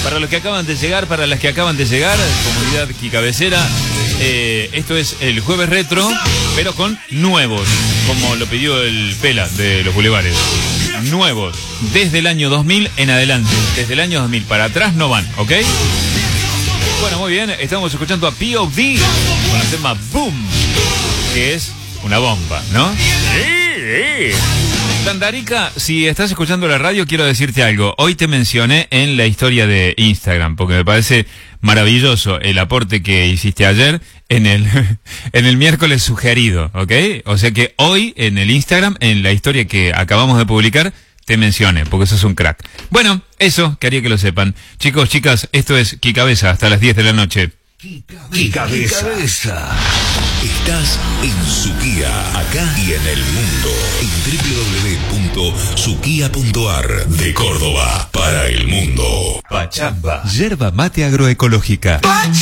Para los que acaban de llegar, para las que acaban de llegar, comunidad Quicabecera, esto es el Jueves Retro, pero con nuevos, como lo pidió el Pela de los Bulevares. Nuevos, desde el año 2000 en adelante. Desde el año 2000 para atrás no van, ¿ok? Bueno, muy bien, estamos escuchando a P.O.D. con el tema Boom, que es una bomba, ¿no? Sí. Tandarica, si estás escuchando la radio, quiero decirte algo. Hoy te mencioné en la historia de Instagram, porque me parece maravilloso el aporte que hiciste ayer en el miércoles sugerido, ¿ok? O sea que hoy en el Instagram, en la historia que acabamos de publicar, te mencioné, porque sos un crack. Bueno, eso quería que lo sepan. Chicos, chicas, esto es Quicabeza hasta las 10 de la noche. Quicabeza. Estás en Suquía, acá y en el mundo. En www.suquía.ar de Córdoba para el mundo. Pachamba. Yerba mate agroecológica.